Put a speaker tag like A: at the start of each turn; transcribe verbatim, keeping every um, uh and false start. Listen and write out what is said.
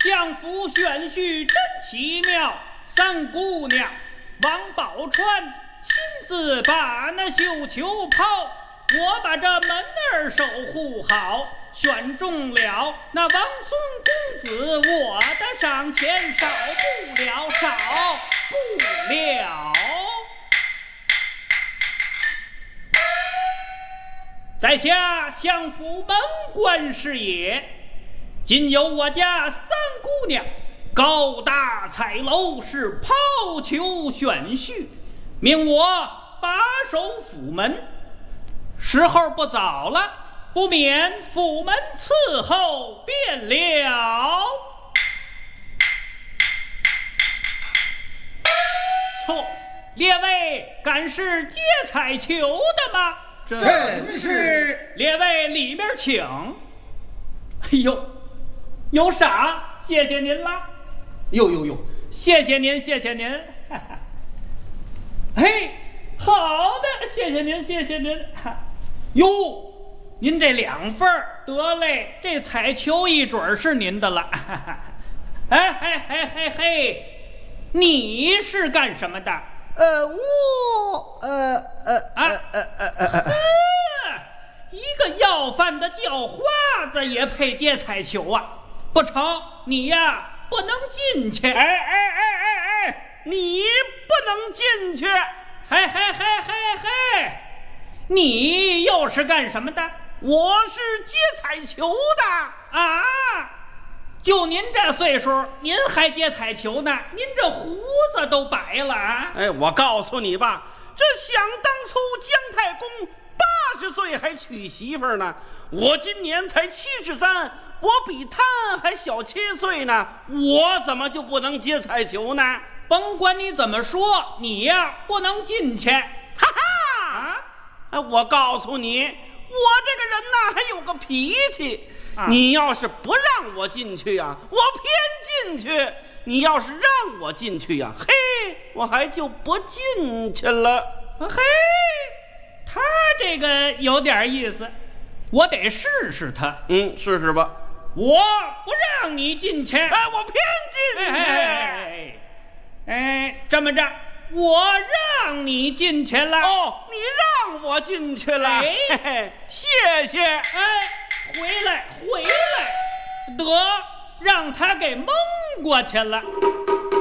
A: 相府选婿真奇妙，三姑娘王宝钏亲自把那绣球抛，我把这门儿守护好，选中了那王孙公子，我的赏钱少不了，少不了。在下相府门官是也，今有我家三姑娘高大彩楼，是抛球选婿，命我把守府门。时候不早了，不免府门伺候便了。哟，列位敢是接彩球的吗？
B: 正是。
A: 列位里面请。哎呦，有啥？谢谢您了。呦呦呦，谢谢您，谢谢您。哈哈，嘿，好的，谢谢您，谢谢您。哟，您这两份得嘞，这彩球一准是您的了。哈哈，哎嘿嘿嘿嘿，你是干什么的？
B: 呃，我呃呃
A: 啊
B: 呃呃呃呃，
A: 一个要饭的叫花子也配接彩球啊？不成，你呀不能进去。
C: 哎哎哎哎哎，你不能进去！
A: 嘿嘿嘿嘿嘿，你又是干什么的？
C: 我是接彩球的
A: 啊！就您这岁数，您还接彩球呢？您这胡子都白了啊！
C: 哎，我告诉你吧，这想当初姜太公八十岁还娶媳妇呢，我今年才七十三，我比他还小七岁呢，我怎么就不能接彩球呢？
A: 甭管你怎么说，你呀不能进去。哈
C: 哈！啊！哎，我告诉你，我这个人呐还有个脾气。啊、你要是不让我进去呀、啊，我偏进去；你要是让我进去呀、啊，嘿，我还就不进去了。
A: 嘿，他这个有点意思，我得试试他。
C: 嗯，试试吧。
A: 我不让你进去，
C: 哎，我偏进去。
A: 哎，哎，这么着，我让你进去了。
C: 哦，你让我进去了。
A: 哎，
C: 嘿嘿，谢谢。
A: 哎。回来，回来，得让他给蒙过去了。